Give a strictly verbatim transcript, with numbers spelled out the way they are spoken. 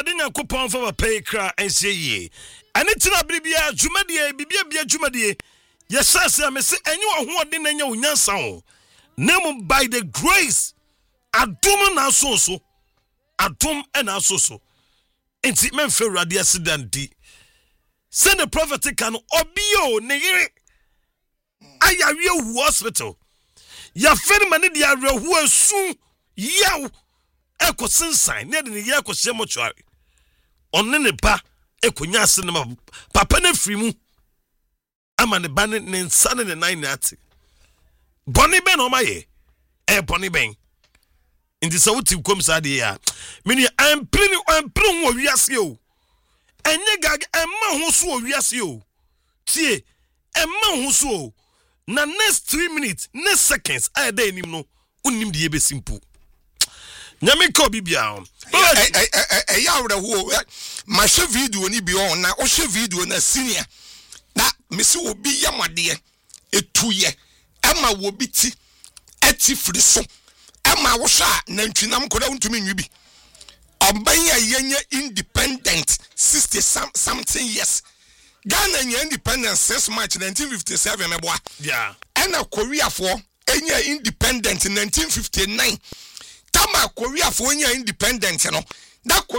Awurade Nyankopɔn fa ba pay kra ense ye ane tina bibia dwumadie bibia bia dwumadie yesase me se enye wo hoɔden na nya onyansa ho name by the grace adom na so so adom na so so enti memfe Awurade asidandi send the prophetic can obio ne yere ayawe wu hospital ya fere mane dia awu asu yaw eko sensan ne de ne ye eko hye mochuari onne ne ba ekonya ase ne ma papa na firi mu ama ne ba ne nsa ne ne nan ate boni ben o maye e boni ben indi so wuti kom sa de ya meni am prini am prin wo wiase o enye gag emma ho so o wiase o tie emma ho so o na next three minutes next seconds I dey nim no unim de be simple nyame ko bibia o eh eh eh ya wre ho ma hwe video ni bi on na o hwe video na senior na me se obi yamade etuye ema wo bi ti ati firi so ema wo hwa na ntwinam koda ntumi nwi bi oban ya yenye independent sixty something years Ghana nya independence six March nineteen fifty-seven meboa yeah ena Korea for enya independent nineteen fifty-nine tama Korea for enya independent no that